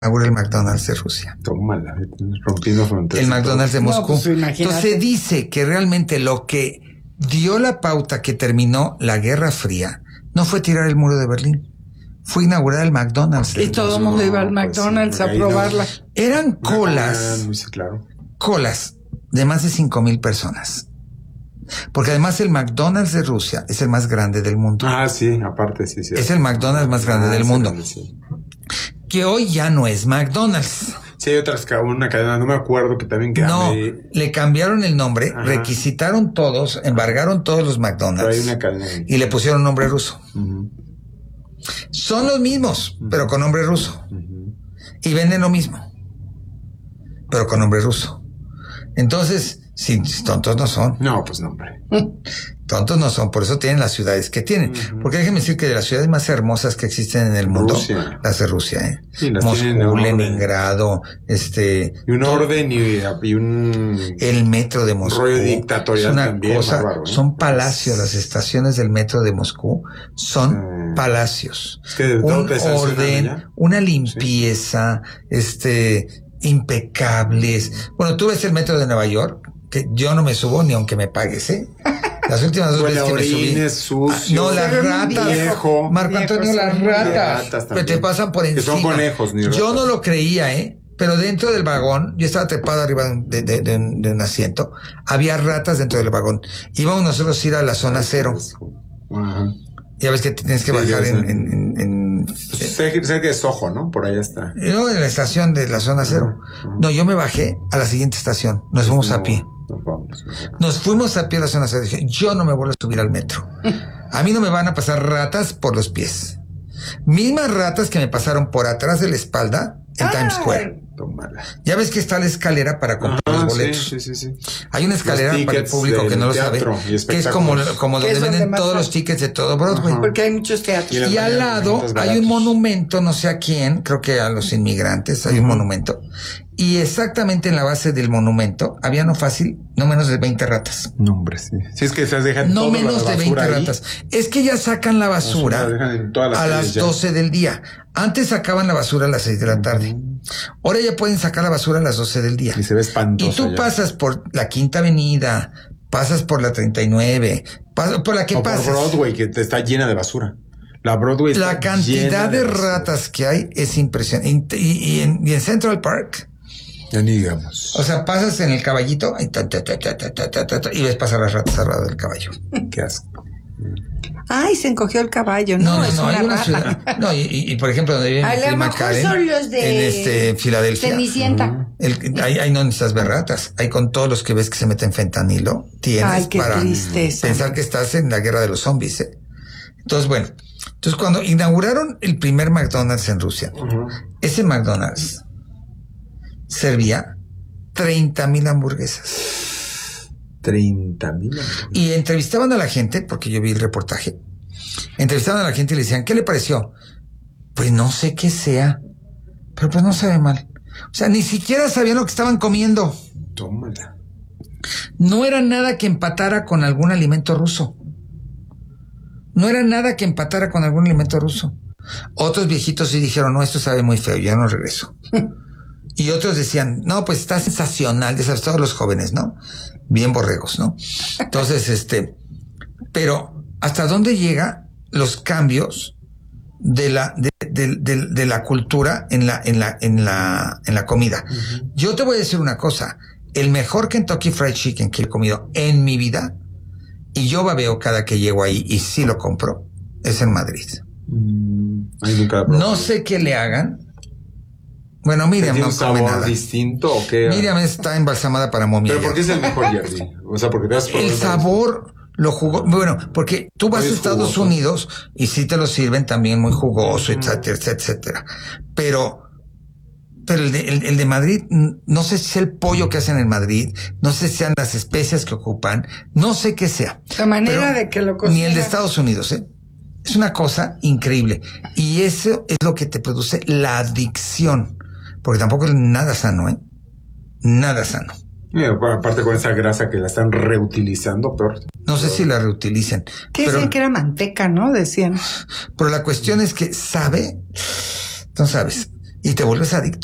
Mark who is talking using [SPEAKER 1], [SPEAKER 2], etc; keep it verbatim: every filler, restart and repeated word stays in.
[SPEAKER 1] inaugura el McDonald's de Rusia.
[SPEAKER 2] Tómala, rompiendo fronteras.
[SPEAKER 1] El McDonald's de Moscú.
[SPEAKER 3] No, pues,
[SPEAKER 1] Entonces se dice que realmente lo que dio la pauta que terminó la Guerra Fría no fue tirar el muro de Berlín, fue inaugurar el McDonald's.
[SPEAKER 3] Y todo el mundo iba al McDonald's
[SPEAKER 2] pues, sí,
[SPEAKER 3] a probarla.
[SPEAKER 2] no.
[SPEAKER 1] Eran colas,
[SPEAKER 2] Ah, sí, claro.
[SPEAKER 1] colas de más de cinco mil personas. Porque además el McDonald's de Rusia es el más grande del mundo.
[SPEAKER 2] Ah, sí, aparte, sí, sí.
[SPEAKER 1] Es el McDonald's más grande
[SPEAKER 2] ah,
[SPEAKER 1] del
[SPEAKER 2] sí,
[SPEAKER 1] mundo.
[SPEAKER 2] Sí.
[SPEAKER 1] Que hoy ya no es McDonald's.
[SPEAKER 2] Sí, hay otras, una cadena, no me acuerdo, que también queda
[SPEAKER 1] No,
[SPEAKER 2] medio...
[SPEAKER 1] le cambiaron el nombre,
[SPEAKER 2] Ajá.
[SPEAKER 1] requisitaron todos, embargaron todos los
[SPEAKER 2] Pero hay
[SPEAKER 1] McDonald's
[SPEAKER 2] una cadena.
[SPEAKER 1] y le pusieron nombre ruso.
[SPEAKER 2] Uh-huh.
[SPEAKER 1] Son los mismos, uh-huh. pero con nombre ruso.
[SPEAKER 2] Uh-huh.
[SPEAKER 1] Y venden lo mismo, pero con nombre ruso. Entonces, sí, tontos no son.
[SPEAKER 2] No, pues no, hombre.
[SPEAKER 1] Tontos no son, por eso tienen las ciudades que tienen. Uh-huh. Porque déjenme decir que de las ciudades más hermosas que existen en el mundo,
[SPEAKER 2] Rusia.
[SPEAKER 1] las de Rusia, ¿eh?
[SPEAKER 2] Sí, las
[SPEAKER 1] Moscú, Leningrado, este...
[SPEAKER 2] Y un orden y, y un...
[SPEAKER 1] El metro de Moscú.
[SPEAKER 2] Rollo dictatorial
[SPEAKER 1] es una
[SPEAKER 2] también,
[SPEAKER 1] cosa,
[SPEAKER 2] bárbaro, ¿eh?
[SPEAKER 1] Son palacios, las estaciones del metro de Moscú son sí. palacios.
[SPEAKER 2] Es que de todo
[SPEAKER 1] un
[SPEAKER 2] te
[SPEAKER 1] orden,
[SPEAKER 2] allá.
[SPEAKER 1] Una limpieza, sí. este, impecables. Bueno, tú ves el metro de Nueva York, que yo no me subo ni aunque me pagues, ¿eh? Las últimas dos veces que me subí.
[SPEAKER 2] Sucio,
[SPEAKER 1] ah, no, las ratas.
[SPEAKER 2] Viejo,
[SPEAKER 1] Marco Antonio, las ratas. ratas que te pasan por encima.
[SPEAKER 2] Que son conejos, ni ratas.
[SPEAKER 1] Yo no lo creía, ¿eh? Pero dentro del vagón, yo estaba trepado arriba de, de, de, un, de un asiento, había ratas dentro del vagón. Íbamos nosotros a ir a la zona cero.
[SPEAKER 2] Ajá.
[SPEAKER 1] Ya ves que tienes que bajar sí, en... en, en, en
[SPEAKER 2] cerca de Soho, ¿no? Por ahí está.
[SPEAKER 1] No, en la estación de la zona cero. Uh-huh. No, yo me bajé a la siguiente estación. Nos fuimos no, a pie. No, no, no. Nos fuimos a pie a la zona cero. Dije, yo no me vuelvo a subir al metro. A mí no me van a pasar ratas por los pies. Mismas ratas que me pasaron por atrás de la espalda en ¡ay! Times Square. Tómala. Ya ves que está la escalera para comprar ah, los boletos.
[SPEAKER 2] Sí, sí, sí, sí.
[SPEAKER 1] Hay una escalera para el público que no lo sabe, que es como, como donde venden todos los tickets de todo Broadway.
[SPEAKER 3] Ajá. Porque hay muchos teatros.
[SPEAKER 1] Y, y al lado hay un monumento, no sé a quién, creo que a los inmigrantes, hay uh-huh. un monumento. Y exactamente en la base del monumento había no fácil, no menos de veinte ratas.
[SPEAKER 2] No, hombre, sí. Si es que se dejan
[SPEAKER 1] no menos de veinte ahí. Ratas. Es que ya sacan la basura, basura a las doce ya. Del día. Antes sacaban la basura a las seis de la tarde. Ahora ya pueden sacar la basura a las doce del día.
[SPEAKER 2] Y se ve espantoso.
[SPEAKER 1] Y tú
[SPEAKER 2] ya.
[SPEAKER 1] pasas por la Quinta Avenida, pasas por la treinta y nueve, pasas por la que
[SPEAKER 2] o
[SPEAKER 1] pasas.
[SPEAKER 2] por Broadway, que te está llena de basura. La Broadway está
[SPEAKER 1] La cantidad
[SPEAKER 2] llena de,
[SPEAKER 1] de ratas que hay es impresionante. Y, y, y, en, y en Central Park.
[SPEAKER 2] Ya ni digamos.
[SPEAKER 1] O sea, pasas en el caballito y, ta, ta, ta, ta, ta, ta, ta, ta, y ves pasar las ratas al lado del caballo.
[SPEAKER 2] Qué asco.
[SPEAKER 3] Ay, se encogió el caballo, ¿no?
[SPEAKER 1] No, no,
[SPEAKER 3] es
[SPEAKER 1] no,
[SPEAKER 3] una
[SPEAKER 1] hay una
[SPEAKER 3] rata.
[SPEAKER 1] ciudad. No, y, y, y por ejemplo, donde vive mi prima Karen,
[SPEAKER 3] son los de
[SPEAKER 1] en este, Filadelfia.
[SPEAKER 3] Cenicienta.
[SPEAKER 1] Uh-huh. El, ahí, ahí no necesitas ver ratas. Ahí con todos los que ves que se meten fentanilo, tienes
[SPEAKER 3] ay, qué
[SPEAKER 1] para
[SPEAKER 3] tristeza.
[SPEAKER 1] Pensar que estás en la guerra de los zombies, ¿eh? Entonces, bueno. Entonces, cuando inauguraron el primer McDonald's en Rusia, uh-huh. ese McDonald's servía treinta mil hamburguesas.
[SPEAKER 2] treinta mil hamburguesas.
[SPEAKER 1] Y entrevistaban a la gente, porque yo vi el reportaje. Entrevistaban a la gente y le decían, ¿qué le pareció? Pues no sé qué sea, pero pues no sabe mal. O sea, ni siquiera sabían lo que estaban comiendo.
[SPEAKER 2] Tómala.
[SPEAKER 1] No era nada que empatara con algún alimento ruso. No era nada que empatara con algún alimento ruso. Otros viejitos sí dijeron, no, esto sabe muy feo, ya no regreso. Y otros decían, no, pues está sensacional, ya sabes, todos los jóvenes, ¿no? Bien borregos, ¿no? Entonces, este, pero ¿hasta dónde llega los cambios de la, de, de, de, de la cultura en la, en la, en la, en la comida? Uh-huh. Yo te voy a decir una cosa, el mejor Kentucky Fried Chicken que he comido en mi vida, y yo babeo cada que llego ahí y sí lo compro, es en Madrid.
[SPEAKER 2] Mm, nunca
[SPEAKER 1] no sé qué le hagan. Bueno, Miriam no come nada.
[SPEAKER 2] ¿Distinto o qué?
[SPEAKER 1] Miriam está embalsamada para momia.
[SPEAKER 2] ¿Pero por qué es el mejor, Jerry? O sea, porque te has
[SPEAKER 1] el sabor lo jugó. Bueno, porque tú vas a Estados jugoso. Unidos y sí te lo sirven también muy jugoso, etcétera, etcétera. Pero, pero el de, el, el de Madrid, no sé si es el pollo que hacen en Madrid, no sé si sean las especias que ocupan, no sé qué sea.
[SPEAKER 3] La manera de que lo cocinan.
[SPEAKER 1] Ni el de Estados Unidos, ¿eh? Es una cosa increíble. Y eso es lo que te produce la adicción. Porque tampoco es nada sano, ¿eh? Nada sano.
[SPEAKER 2] Y aparte con esa grasa que la están reutilizando, peor.
[SPEAKER 1] No sé si la reutilicen.
[SPEAKER 3] ¿Qué decían que era manteca, no? Decían.
[SPEAKER 1] Pero la cuestión es que sabe, no sabes, y te vuelves adicto.